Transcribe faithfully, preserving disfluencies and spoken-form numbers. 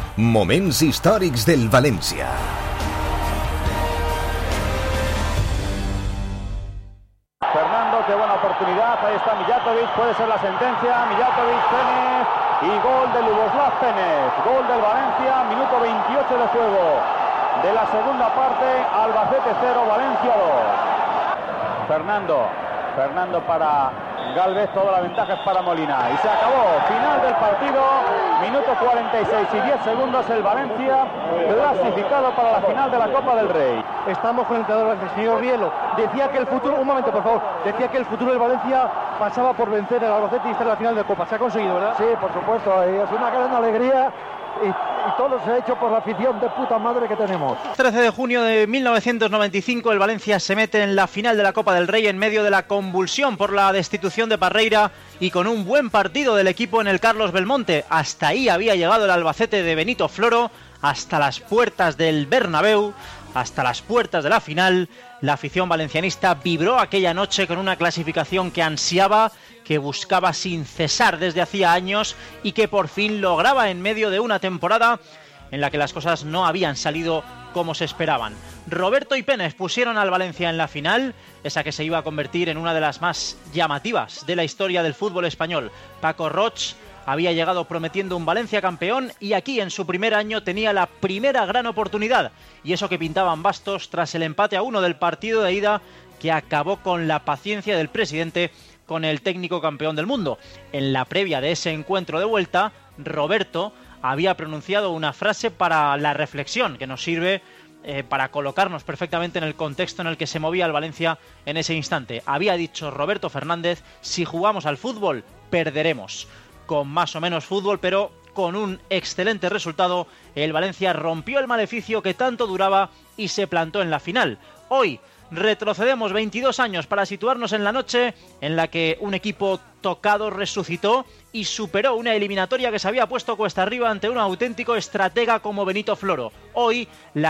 Moments històrics del València. Fernando, qué buena oportunidad, ahí está Mijatovic, puede ser la sentencia, Mijatovic, Penez y gol de Ljuboslav Penez, gol del Valencia, minuto veintiocho de juego de la segunda parte, Albacete cero, Valencia dos. Fernando, Fernando para Gálvez, toda la ventaja es para Molina y se acabó, final del partido, minuto cuarenta y seis y diez segundos, el Valencia clasificado para la final de la Copa del Rey. Estamos con el entrenador, el señor Rielo, decía que el futuro, un momento por favor, decía que el futuro del Valencia pasaba por vencer al Albacete y estar en la final de Copa, se ha conseguido, ¿verdad? Sí, por supuesto, y es una gran alegría. Y, y todo se ha hecho por la afición de puta madre que tenemos. trece de junio de mil novecientos noventa y cinco, el Valencia se mete en la final de la Copa del Rey en medio de la convulsión por la destitución de Parreira y con un buen partido del equipo en el Carlos Belmonte. Hasta ahí había llegado el Albacete de Benito Floro, hasta las puertas del Bernabéu, hasta las puertas de la final. La afición valencianista vibró aquella noche con una clasificación que ansiaba, que buscaba sin cesar desde hacía años y que por fin lograba en medio de una temporada en la que las cosas no habían salido como se esperaban. Roberto y Penez pusieron al Valencia en la final, esa que se iba a convertir en una de las más llamativas de la historia del fútbol español. Paco Roig había llegado prometiendo un Valencia campeón y aquí en su primer año tenía la primera gran oportunidad, y eso que pintaban bastos tras el empate a uno del partido de ida que acabó con la paciencia del presidente con el técnico campeón del mundo. En la previa de ese encuentro de vuelta, Roberto había pronunciado una frase para la reflexión que nos sirve eh, para colocarnos perfectamente en el contexto en el que se movía el Valencia en ese instante. Había dicho Roberto Fernández: si jugamos al fútbol, perderemos. Con más o menos fútbol, pero con un excelente resultado, el Valencia rompió el maleficio que tanto duraba y se plantó en la final. Hoy retrocedemos veintidós años para situarnos en la noche en la que un equipo tocado resucitó y superó una eliminatoria que se había puesto cuesta arriba ante un auténtico estratega como Benito Floro. Hoy la